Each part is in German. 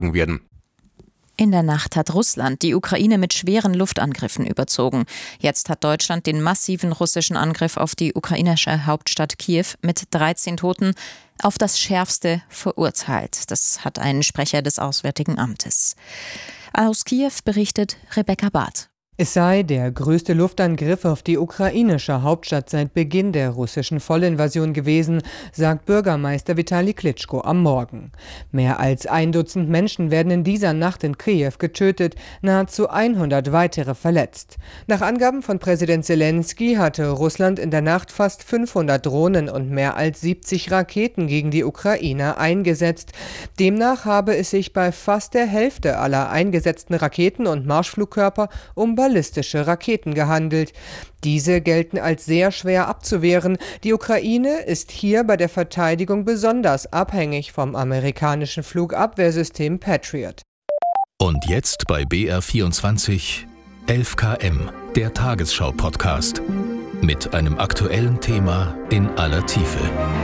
werden. In der Nacht hat Russland die Ukraine mit schweren Luftangriffen überzogen. Jetzt hat Deutschland den massiven russischen Angriff auf die ukrainische Hauptstadt Kiew mit 13 Toten auf das Schärfste verurteilt. Das hat ein Sprecher des Auswärtigen Amtes. Aus Kiew berichtet Rebecca Barth. Es sei der größte Luftangriff auf die ukrainische Hauptstadt seit Beginn der russischen Vollinvasion gewesen, sagt Bürgermeister Vitali Klitschko am Morgen. Mehr als 1 Dutzend Menschen werden in dieser Nacht in Kiew getötet, nahezu 100 weitere verletzt. Nach Angaben von Präsident Zelensky hatte Russland in der Nacht fast 500 Drohnen und mehr als 70 Raketen gegen die Ukraine eingesetzt. Demnach habe es sich bei fast der Hälfte aller eingesetzten Raketen und Marschflugkörper um ballistische Raketen gehandelt. Diese gelten als sehr schwer abzuwehren. Die Ukraine ist hier bei der Verteidigung besonders abhängig vom amerikanischen Flugabwehrsystem Patriot. Und jetzt bei BR24 11KM, der Tagesschau-Podcast. Mit einem aktuellen Thema in aller Tiefe.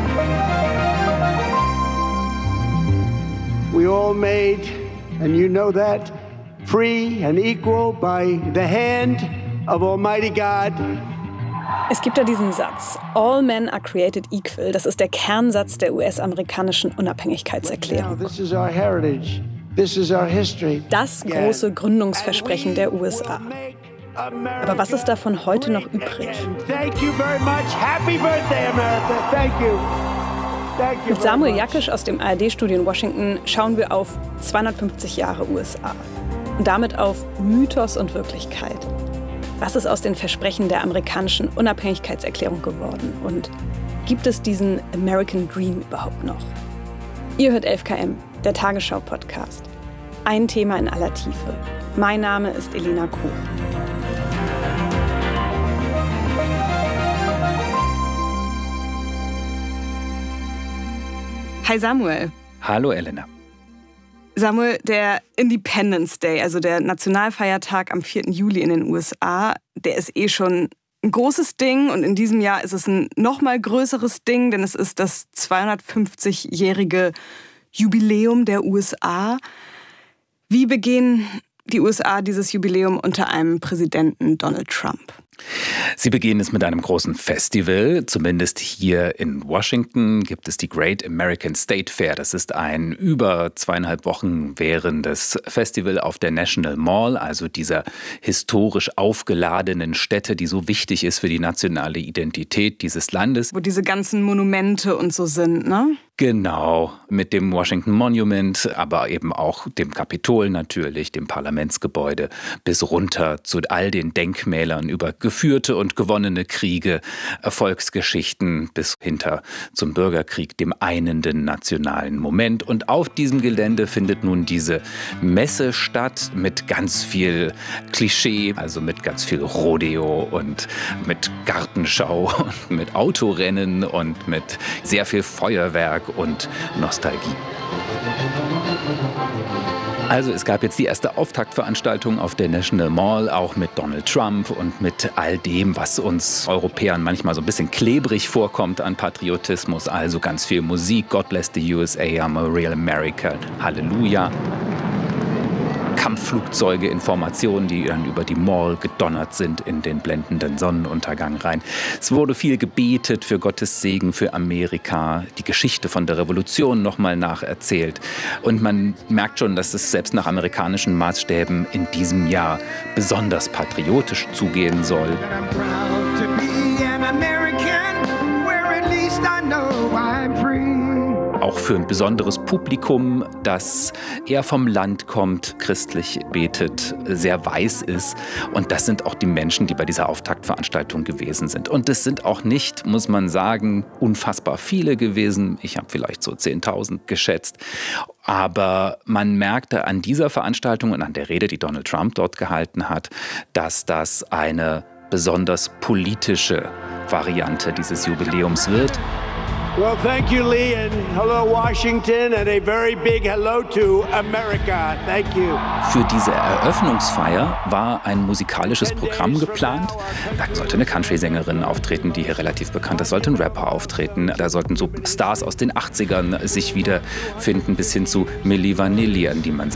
We all made, and you know that, free and equal by the hand of Almighty God. Es gibt da diesen Satz, all men are created equal. Das ist der Kernsatz der US-amerikanischen Unabhängigkeitserklärung. This is our heritage. This is our history. Das große Gründungsversprechen der USA. Aber was ist davon heute noch übrig? Thank you very much. Happy birthday, America. Thank you. Mit Samuel Jakisch aus dem ARD-Studio in Washington schauen wir auf 250 Jahre USA. Und damit auf Mythos und Wirklichkeit. Was ist aus den Versprechen der amerikanischen Unabhängigkeitserklärung geworden? Und gibt es diesen American Dream überhaupt noch? Ihr hört 11KM, der Tagesschau-Podcast. Ein Thema in aller Tiefe. Mein Name ist Elena Kuh. Hi Samuel. Hallo Elena. Samuel, der Independence Day, also der Nationalfeiertag am 4. Juli in den USA, der ist schon ein großes Ding und in diesem Jahr ist es ein noch mal größeres Ding, denn es ist das 250-jährige Jubiläum der USA. Wie begehen die USA dieses Jubiläum unter einem Präsidenten Donald Trump? Sie begehen es mit einem großen Festival. Zumindest hier in Washington gibt es die Great American State Fair. Das ist ein über 2,5 Wochen währendes Festival auf der National Mall, also dieser historisch aufgeladenen Stätte, die so wichtig ist für die nationale Identität dieses Landes. Wo diese ganzen Monumente und so sind, ne? Genau, mit dem Washington Monument, aber eben auch dem Kapitol natürlich, dem Parlamentsgebäude, bis runter zu all den Denkmälern über geführte und gewonnene Kriege, Erfolgsgeschichten bis hinter zum Bürgerkrieg, dem einenden nationalen Moment. Und auf diesem Gelände findet nun diese Messe statt mit ganz viel Klischee, also mit ganz viel Rodeo und mit Gartenschau und mit Autorennen und mit sehr viel Feuerwerk und Nostalgie. Also es gab jetzt die erste Auftaktveranstaltung auf der National Mall, auch mit Donald Trump und mit all dem, was uns Europäern manchmal so ein bisschen klebrig vorkommt an Patriotismus. Also ganz viel Musik, God bless the USA, I'm a real American, Halleluja. Kampfflugzeuge, Informationen, die dann über die Mall gedonnert sind in den blendenden Sonnenuntergang rein. Es wurde viel gebetet für Gottes Segen für Amerika, die Geschichte von der Revolution nochmal nacherzählt. Und man merkt schon, dass es selbst nach amerikanischen Maßstäben in diesem Jahr besonders patriotisch zugehen soll. Auch für ein besonderes Publikum, das eher vom Land kommt, christlich betet, sehr weiß ist. Und das sind auch die Menschen, die bei dieser Auftaktveranstaltung gewesen sind. Und es sind auch nicht, muss man sagen, unfassbar viele gewesen. Ich habe vielleicht so 10.000 geschätzt. Aber man merkte an dieser Veranstaltung und an der Rede, die Donald Trump dort gehalten hat, dass das eine besonders politische Variante dieses Jubiläums wird. Well, thank you, Lee, and hello, Washington, and a very big hello to America. Thank you. Für diese Eröffnungsfeier war ein musikalisches Programm geplant. Da sollte eine Country-Sängerin auftreten, die hier relativ bekannt ist, sollte ein Rapper auftreten. Da sollten so Stars aus den 80ern sich wiederfinden, bis hin zu Milli Vanilli, an die man